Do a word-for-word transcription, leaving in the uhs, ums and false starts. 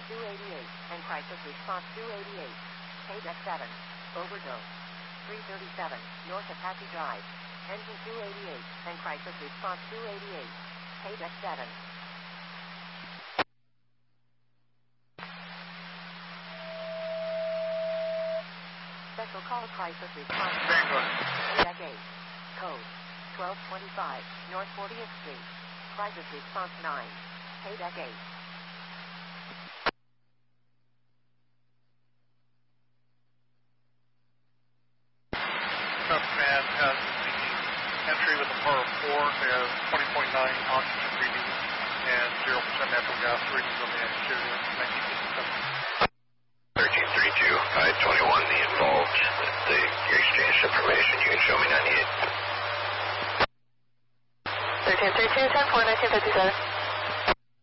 two eighty-eight, and crisis response two eighty-eight. Paydeck seven. Overdose. three thirty-seven, North Apache Drive. Engine two eighty-eight, and crisis response two eighty-eight. Paydeck seven. Special call crisis response. Paydeck eight. Code twelve twenty-five, North fortieth Street. Crisis response nine. Paydeck eight. Command has the entry with a power of four. They have twenty point nine oxygen reading and zero percent natural gas readings on the exterior. nineteen fifty-seven. thirteen thirty-two, five twenty-one, the involved. The, your exchange information, you can show me ninety-eight. thirteen thirty-two, ten four, nineteen fifty-seven.